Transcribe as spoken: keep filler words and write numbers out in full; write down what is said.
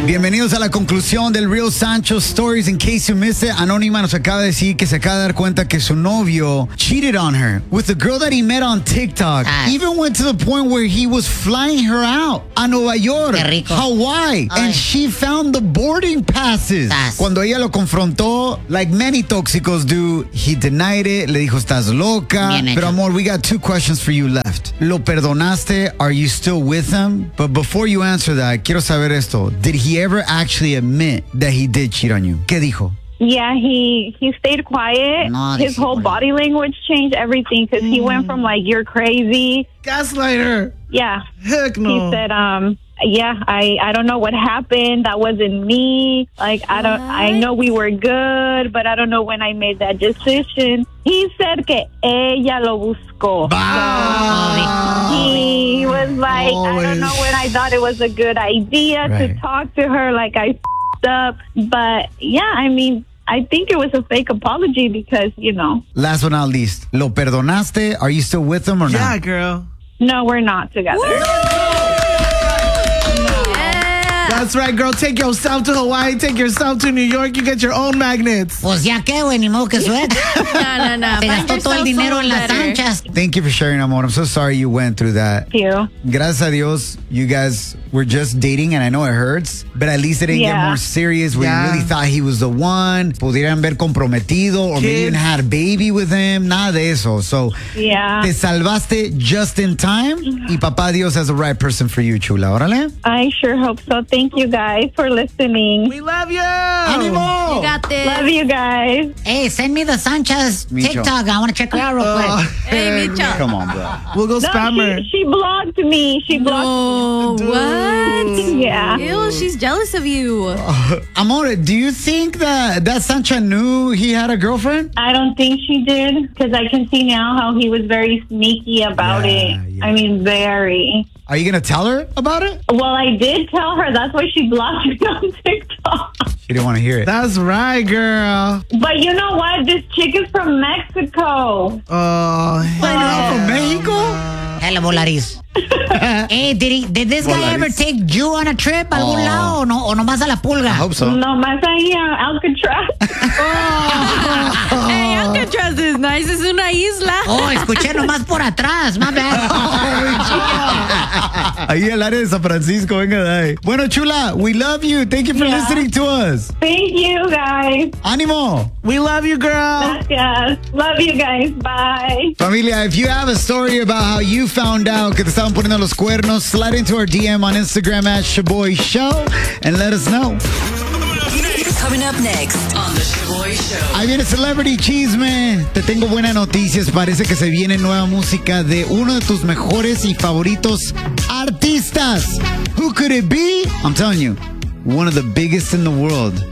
Bienvenidos a la conclusión del Real Sancho Stories. In case you missed it, Anónima nos acaba de decir que se acaba de dar cuenta que su novio cheated on her with the girl that he met on TikTok. Ah. Even went to the point where he was flying her out a Nueva York, Qué rico. Hawaii, Ay. and she found the boarding passes. Tas. Cuando ella lo confrontó, like many tóxicos do, he denied it, le dijo estás loca. Bien hecho. Pero amor, we got two questions for you left. ¿Lo perdonaste? Are you still with him? But before you answer that, quiero saber esto. Did he ever actually admit that he did cheat on you? ¿Qué dijo? Yeah, he he stayed quiet. No, His whole disculpe. body language changed everything because he went from like you're crazy. Gaslighter. Yeah, Heck no. he said, um, yeah, I I don't know what happened. That wasn't me. Like I don't. I know we were good, but I don't know when I made that decision. He said que ella lo buscó. Bah. He was like, I Always. don't know when I thought it was a good idea Right. to talk to her. Like I f***ed up, but yeah, I mean. I think it was a fake apology because, you know, Last but not least, ¿lo perdonaste? Are you still with him or Yeah, not? girl. no, we're not together. That's right, girl. Take yourself to Hawaii. Take yourself to New York. You get your own magnets. Pues ya que, güey, ni modo que su ex. No, no, no. Se Find gastó todo el yourself dinero someone en las better. anchas. Thank you for sharing, amor. I'm so sorry you went through that. Thank you. Gracias a Dios, you guys were just dating, and I know it hurts, but at least it didn't get Yeah. more serious where Yeah. you really thought he was the one. Pudieran ver comprometido, or maybe Kids. even had a baby with him. Nada de eso. So, Yeah. te salvaste just in time, y papá Dios has the right person for you, chula. Órale. I sure hope so. Thank you guys for listening. We love you. ¡Ánimo! You got this. Love you guys. Hey, send me the Sanchez Micho. TikTok. I want to check it out real Oh, quick. Hey, Micho. Come on, bro. We'll go No, spam her. she, she blocked me. She blocked Oh, what? me. Yeah. Ew, she's jealous of you. Amore, do you think that that Sancha knew he had a girlfriend? I don't think she did because I can see now how he was very sneaky about Yeah, it. yeah. I mean, very. Are you going to tell her about it? Well, I did tell her. That's why she blocked me on TikTok. She didn't want to hear it. That's right, girl. But you know what? This chick is from Mexico. Oh, Wow, from Mexico? Hella volariz. Hey, did, he, did this guy Volariz. ever take you on a trip a algún Oh. lado o, no, o nomás a la pulga? I hope so. No más ahí a Alcatraz. Hey, Alcatraz is nice. Es una isla. Oh, escuché nomás por atrás. My bad. Ahí el área de San Francisco, venga de ahí. Bueno, chula, we love you. Thank you for Yeah. listening to us. Thank you, guys. Ánimo. we love you, girl. Gracias. Love you guys. Bye. Familia, if you have a story about how you found out que te estaban poniendo los cuernos, slide into our D M on Instagram at Shaboy Show and let us know. Coming up next on The Shaboy Show. Ahí viene Celebrity Chisme. Te tengo buenas noticias. Parece que se viene nueva música de uno de tus mejores y favoritos artistas. Who could it be? I'm telling you, one of the biggest in the world.